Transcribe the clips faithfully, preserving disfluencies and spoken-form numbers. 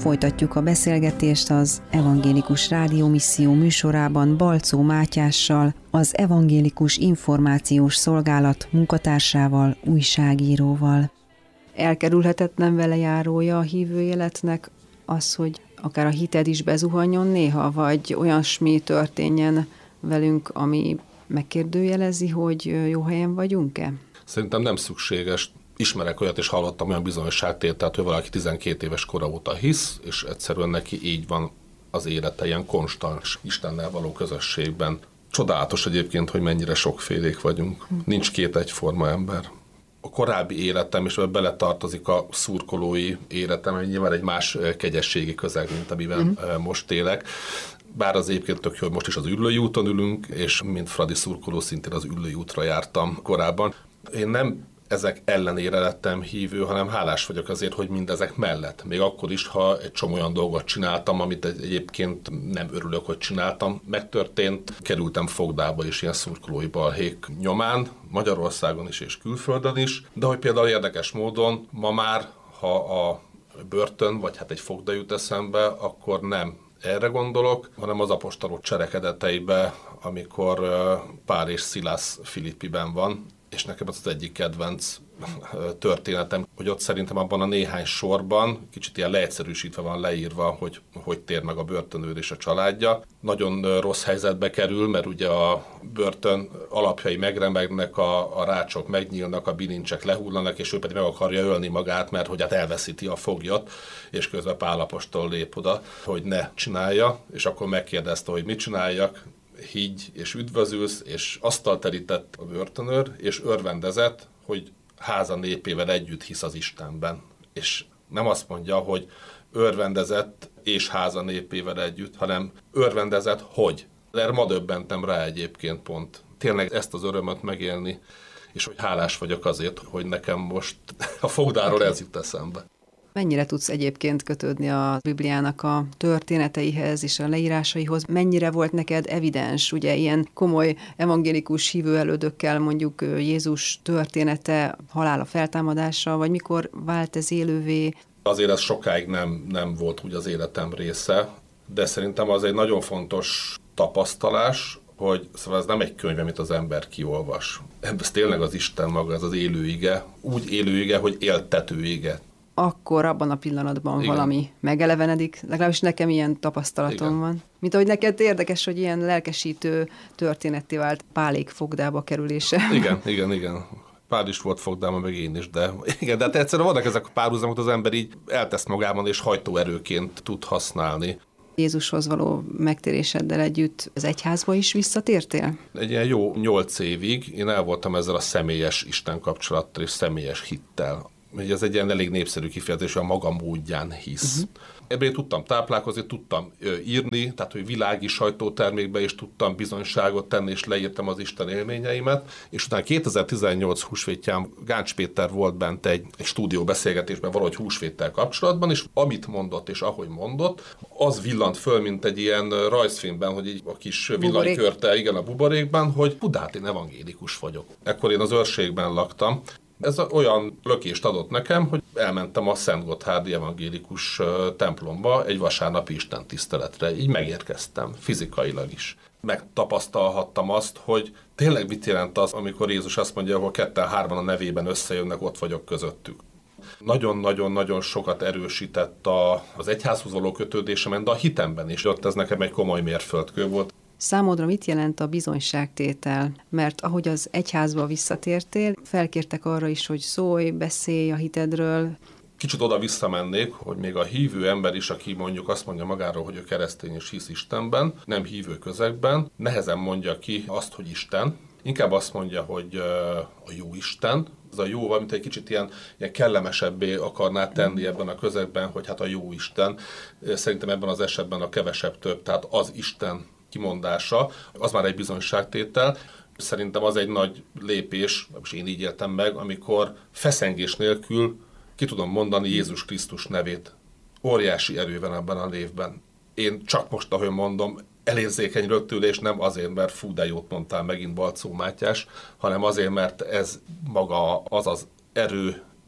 Folytatjuk a beszélgetést az Evangélikus Rádiómisszió műsorában Balczó Mátyással, az Evangélikus Információs Szolgálat munkatársával, újságíróval. Elkerülhetetlen velejárója a hívő életnek az, hogy akár a hited is bezuhanjon néha, vagy olyasmi történjen velünk, ami megkérdőjelezi, hogy jó helyen vagyunk-e? Szerintem nem szükséges. Ismerek olyat, és hallottam olyan bizonyosságtételt, hogy valaki tizenkét éves kora óta hisz, és egyszerűen neki így van az élete, ilyen konstans Istennel való közösségben. Csodálatos egyébként, hogy mennyire sokfélék vagyunk. Nincs két egyforma ember. A korábbi életem, és beletartozik a szurkolói életem, hogy nyilván egy más kegyességi közeg, mint amiben mm. most élek. Bár az egyébként tök jó, hogy most is az Üllői úton ülünk, és mint Fradi szurkoló szintén az Üllői útra jártam korábban. Én nem ezek ellenére lettem hívő, hanem hálás vagyok azért, hogy mindezek mellett. Még akkor is, ha egy csomó olyan dolgot csináltam, amit egyébként nem örülök, hogy csináltam. Megtörtént, kerültem fogdába is ilyen szurkolói balhék nyomán, Magyarországon is és külföldön is, de hogy például érdekes módon ma már, ha a börtön, vagy hát egy fogda jut eszembe, akkor nem erre gondolok, hanem az apostolok cselekedeteibe, amikor Pál és Szilász Filippiben van, és nekem az az egyik kedvenc történetem, hogy ott szerintem abban a néhány sorban, kicsit ilyen leegyszerűsítve van leírva, hogy hogy tér meg a börtönőr és a családja. Nagyon rossz helyzetbe kerül, mert ugye a börtön alapjai megremegnek, a, a rácsok megnyílnak, a bilincsek lehullanak, és ő pedig meg akarja ölni magát, mert hogy hát elveszíti a foglyot, és közben Pál apostol lép oda, hogy ne csinálja, és akkor megkérdezte, hogy mit csináljak. Higgy és üdvözülsz, és asztalt terített a börtönőr, és örvendezett, hogy háza népével együtt hisz az Istenben. És nem azt mondja, hogy örvendezett és háza népével együtt, hanem örvendezett, hogy. Erre ma döbbentem rá egyébként pont. Tényleg ezt az örömöt megélni, és hogy hálás vagyok azért, hogy nekem most a fogdáról ez jut eszembe. Mennyire tudsz egyébként kötődni a Bibliának a történeteihez és a leírásaihoz? Mennyire volt neked evidens, ugye ilyen komoly evangélikus hívőelődökkel mondjuk Jézus története, halála feltámadása, vagy mikor vált ez élővé? Azért ez sokáig nem, nem volt úgy az életem része, de szerintem az egy nagyon fontos tapasztalás, hogy szóval ez nem egy könyv, amit az ember kiolvas. Ez tényleg az Isten maga, ez az élő ige, úgy élő ige, hogy éltető ige. Akkor abban a pillanatban igen. valami megelevenedik. Legalábbis nekem ilyen tapasztalatom igen. van. Mint ahogy neked érdekes, hogy ilyen lelkesítő történetté vált Pálék fogdába kerülése. Igen, igen, igen. Pál is volt fogdában, meg én is, de igen, de hát egyszerűen vannak ezek a párhuzamok, az ember így eltesz magában, és hajtóerőként tud használni. Jézushoz való megtéréseddel együtt az egyházba is visszatértél? Egy ilyen jó nyolc évig én el voltam ezzel a személyes Isten kapcsolattal és személyes hittel. Ugye ez egy ilyen elég népszerű kifejezés, hogy a maga módján hisz. Uh-huh. Ebből tudtam táplálkozni, tudtam ö, írni, tehát hogy világi sajtótermékbe is tudtam bizonyságot tenni, és leírtam az Isten élményeimet. És utána kétezer-tizennyolc húsvétján Gáncs Péter volt bent egy, egy stúdió beszélgetésben valahogy húsvéttel kapcsolatban, és amit mondott és ahogy mondott, az villant föl, mint egy ilyen rajzfilmben, hogy így a kis villanykörte, igen, a buborékban, hogy hú, de hát én evangélikus vagyok. Ekkor én az őrségben laktam. Ez olyan lökést adott nekem, hogy elmentem a Szentgotthárdi evangélikus templomba egy vasárnapi istentiszteletre. Így megérkeztem, fizikailag is. Megtapasztalhattam azt, hogy tényleg mit jelent az, amikor Jézus azt mondja, hogy ketten-hárman a nevében összejönnek, ott vagyok közöttük. Nagyon-nagyon-nagyon sokat erősített a, az egyházhoz való kötődésemen, de a hitemben is. Ott ez nekem egy komoly mérföldkő volt. Számodra mit jelent a bizonyságtétel? Mert ahogy az egyházba visszatértél, felkértek arra is, hogy szólj, beszélj a hitedről. Kicsit oda visszamennék, hogy még a hívő ember is, aki mondjuk azt mondja magáról, hogy ő keresztény és hisz Istenben, nem hívő közegben, nehezen mondja ki azt, hogy Isten. Inkább azt mondja, hogy a jó Isten. Ez a jó, valamint egy kicsit ilyen, ilyen kellemesebbé akarná tenni ebben a közegben, hogy hát a jó Isten. Szerintem ebben az esetben a kevesebb több, tehát az Isten kimondása, az már egy bizonyságtétel. Szerintem az egy nagy lépés, és én így éltem meg, amikor feszengés nélkül ki tudom mondani Jézus Krisztus nevét. Óriási erő van ebben a névben. Én csak most, ahogy mondom, elérzékeny rögtülés, nem azért, mert fú, de jót mondtál megint Balczó Mátyás, hanem azért, mert ez maga az az erő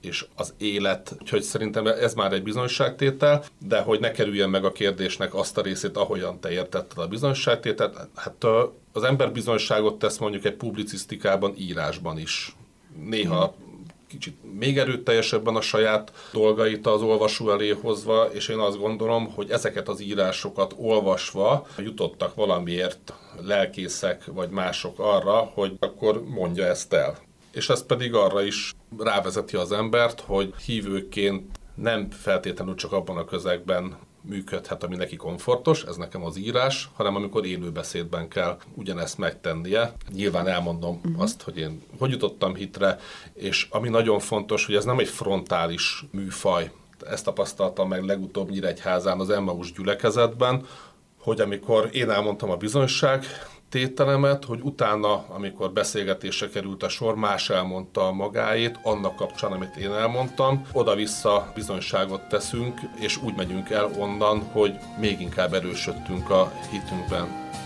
és az élet, úgyhogy szerintem ez már egy bizonyságtétel, de hogy ne kerüljen meg a kérdésnek azt a részét, ahogyan te értetted a bizonyságtételt, hát az ember bizonyságot tesz mondjuk egy publicisztikában, írásban is. Néha kicsit még erőteljesebben a saját dolgait az olvasó elé hozva, és én azt gondolom, hogy ezeket az írásokat olvasva jutottak valamiért lelkészek vagy mások arra, hogy akkor mondja ezt el. És ez pedig arra is rávezeti az embert, hogy hívőként nem feltétlenül csak abban a közegben működhet, ami neki komfortos, ez nekem az írás, hanem amikor élőbeszédben kell ugyanezt megtennie. Nyilván elmondom uh-huh. azt, hogy én hogy jutottam hitre, és ami nagyon fontos, hogy ez nem egy frontális műfaj. Ezt tapasztaltam meg legutóbb Nyíregyházán az Emmaus gyülekezetben, hogy amikor én elmondtam a bizonyság tételemet, hogy utána, amikor beszélgetésre került a sor, más elmondta magáét, annak kapcsán, amit én elmondtam, oda-vissza bizonyságot teszünk, és úgy megyünk el onnan, hogy még inkább erősödtünk a hitünkben.